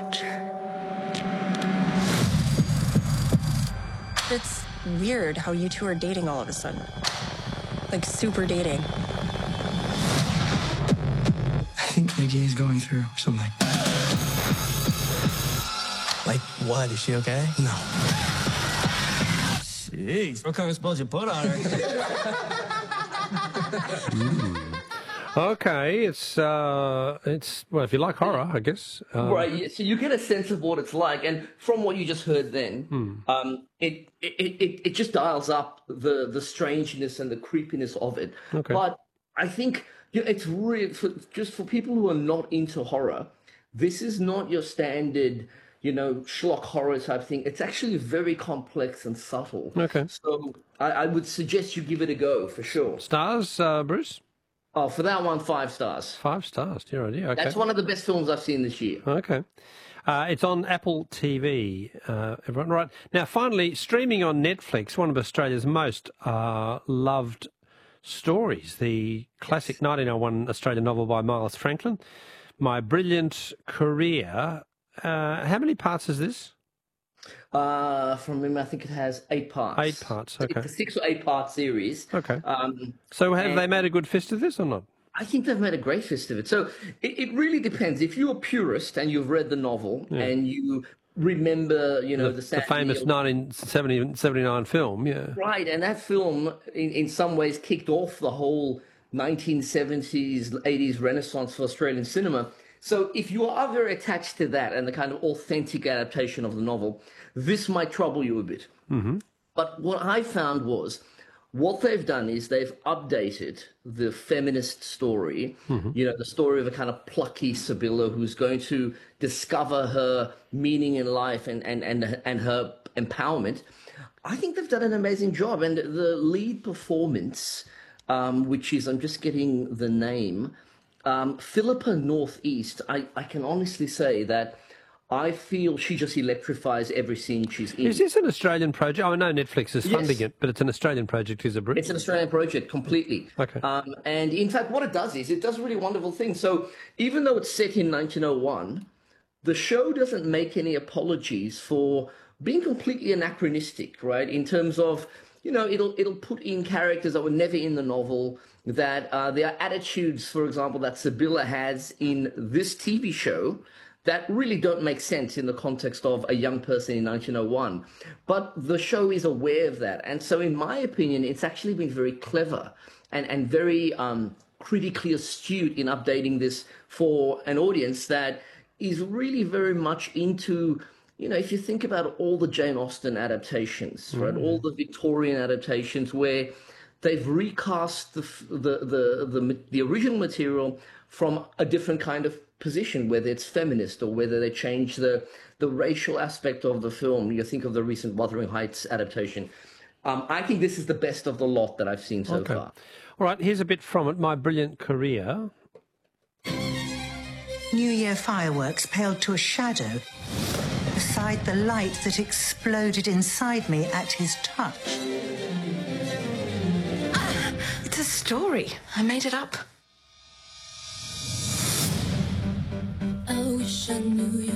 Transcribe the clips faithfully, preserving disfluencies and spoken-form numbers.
much. It's weird how you two are dating all of a sudden. Like, super dating. I think Nikki is going through something. Like what? Is she okay? No. Jeez, what kind of spells you put on her? mm. Okay, it's it's uh, it's well, if you like horror, I guess. Um, right. So you get a sense of what it's like, and from what you just heard, then hmm. um, it, it it it just dials up the the strangeness and the creepiness of it. Okay. But I think you know, it's really for, just for people who are not into horror. This is not your standard, you know, schlock horror type thing. It's actually very complex and subtle. Okay. So I, I would suggest you give it a go for sure. Stars, uh, Bruce? Oh, for that one, five stars. Five stars, dear idea. Okay. That's one of the best films I've seen this year. Okay. Uh, it's on Apple T V, uh, everyone. Right. Now, finally, streaming on Netflix, one of Australia's most uh, loved stories, the classic yes. nineteen oh one Australian novel by Miles Franklin, My Brilliant Career. Uh, how many parts is this? Uh, from him, I think it has eight parts. Eight parts, okay. It's a six or eight part series. Okay. Um, so have they made a good fist of this or not? I think they've made a great fist of it. So it, it really depends. If you're a purist and you've read the novel yeah. and you remember, you know, the, the, the famous nineteen seventy-nine film, yeah. Right, and that film, in, in some ways, kicked off the whole nineteen seventies, eighties renaissance for Australian cinema. So if you are very attached to that and the kind of authentic adaptation of the novel, this might trouble you a bit. Mm-hmm. But what I found was what they've done is they've updated the feminist story, mm-hmm. you know, the story of a kind of plucky Sibylla who's going to discover her meaning in life and, and, and, and her empowerment. I think they've done an amazing job. And the lead performance, um, which is, I'm just getting the name, Um, Philippa Northeast, I, I can honestly say that I feel she just electrifies every scene she's in. Is this an Australian project? Oh, I know Netflix is funding yes. it, but it's an Australian project, is it, Bruce? It's an Australian project, completely. Okay. Um, and in fact, what it does is it does really wonderful things. So even though it's set in nineteen oh one, the show doesn't make any apologies for being completely anachronistic, right? In terms of, you know, it'll it'll put in characters that were never in the novel, that uh, there are attitudes, for example, that Sibylla has in this T V show that really don't make sense in the context of a young person in nineteen oh one. But the show is aware of that. And so in my opinion, it's actually been very clever and, and very um, critically astute in updating this for an audience that is really very much into, you know, if you think about all the Jane Austen adaptations, right, mm. all the Victorian adaptations where they've recast the, the the the the original material from a different kind of position, whether it's feminist or whether they change the the racial aspect of the film. You think of the recent Wuthering Heights adaptation. Um, I think this is the best of the lot that I've seen so okay. far. All right, here's a bit from it. My Brilliant Career. New Year fireworks paled to a shadow beside the light that exploded inside me at his touch. It's a story. I made it up. I wish I knew you.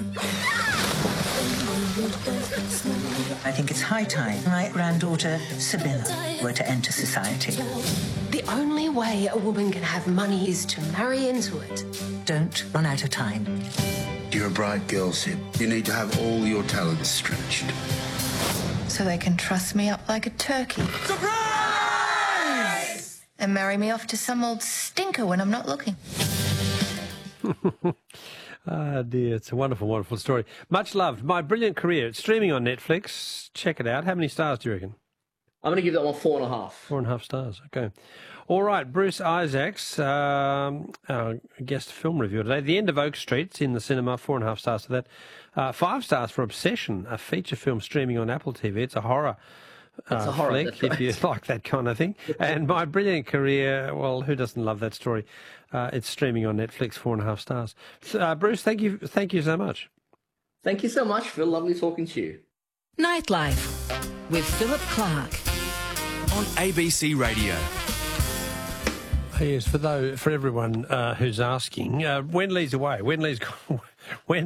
I think it's high time my granddaughter, Sibylla, were to enter society. The only way a woman can have money is to marry into it. Don't run out of time. You're a bright girl, Sib. You need to have all your talents stretched. So they can truss me up like a turkey. Surprise! And marry me off to some old stinker when I'm not looking. Ah, dear, it's a wonderful, wonderful story. Much loved. My Brilliant Career. It's streaming on Netflix. Check it out. How many stars do you reckon? I'm going to give that one four and a half. Four and a half stars. Okay. All right, Bruce Isaacs, um, our guest film reviewer today. The End of Oak Street. It's in the cinema. Four and a half stars to that. Uh, five stars for Obsession, a feature film streaming on Apple T V. It's a horror. Uh, it's a horror, flick, that's right. if you like that kind of thing. And My Brilliant Career, well, who doesn't love that story? Uh, it's streaming on Netflix, four and a half stars. Uh, Bruce, thank you, thank you so much. Thank you so much, Phil. Lovely talking to you. Nightlife with Philip Clark on A B C Radio. Yes, for though for everyone uh, who's asking, uh, Wenley's away. Wenley's gone. Wen